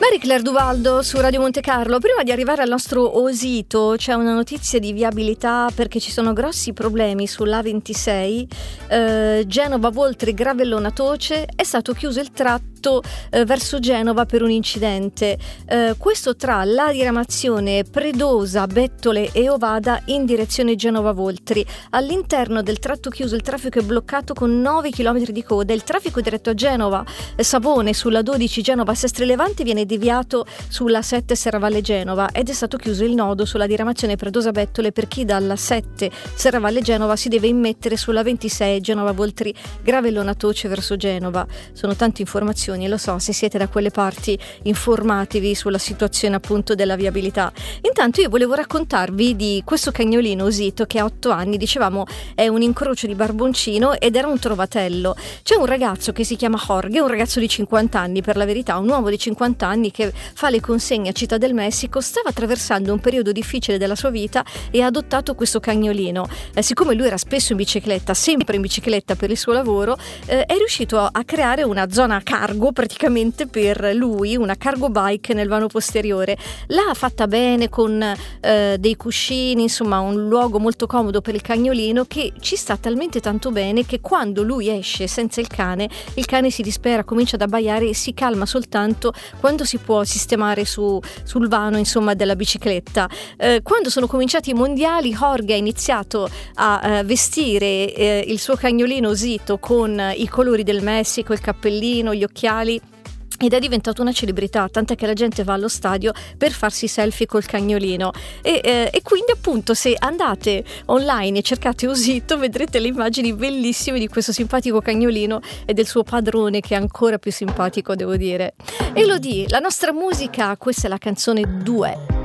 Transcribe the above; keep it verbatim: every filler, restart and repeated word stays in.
Marie Claire Duvaldo su Radio Monte Carlo. Prima di arrivare al nostro Osito c'è una notizia di viabilità, perché ci sono grossi problemi sull'A ventisei, eh, Genova Voltri Gravellona Toce. È stato chiuso il tratto eh, verso Genova per un incidente, eh, questo tra la diramazione Predosa, Bettole e Ovada in direzione Genova Voltri. All'interno del tratto chiuso il traffico è bloccato con nove chilometri di coda. Il traffico diretto a Genova eh, Savone sulla dodici Genova Sestri Levante viene deviato sulla sette Serravalle Genova, ed è stato chiuso il nodo sulla diramazione Predosa Bettole per chi dalla sette Serravalle Genova si deve immettere sulla ventisei Genova Voltri Gravellona Toce verso Genova. Sono tante informazioni, lo so, se siete da quelle parti informatevi sulla situazione appunto della viabilità. Intanto io volevo raccontarvi di questo cagnolino Osito che ha otto anni, dicevamo è un incrocio di barboncino ed era un trovatello. C'è un ragazzo che si chiama Jorge, un ragazzo di cinquanta anni per la verità, un uomo di cinquanta anni che fa le consegne a Città del Messico, stava attraversando un periodo difficile della sua vita e ha adottato questo cagnolino. Eh, siccome lui era spesso in bicicletta, sempre in bicicletta per il suo lavoro, eh, è riuscito a creare una zona cargo praticamente per lui, una cargo bike nel vano posteriore. L'ha fatta bene con eh, dei cuscini, insomma un luogo molto comodo per il cagnolino, che ci sta talmente tanto bene che quando lui esce senza il cane, il cane si dispera, comincia ad abbaiare e si calma soltanto quando si può sistemare su, sul vano insomma della bicicletta. Eh, quando sono cominciati i mondiali, Jorge ha iniziato a eh, vestire eh, il suo cagnolino Osito con i colori del Messico, il cappellino, gli occhiali, ed è diventato una celebrità, tant'è che la gente va allo stadio per farsi selfie col cagnolino e, eh, e quindi appunto se andate online e cercate Osito vedrete le immagini bellissime di questo simpatico cagnolino e del suo padrone, che è ancora più simpatico, devo dire. Elodie, la nostra musica, questa è la canzone due.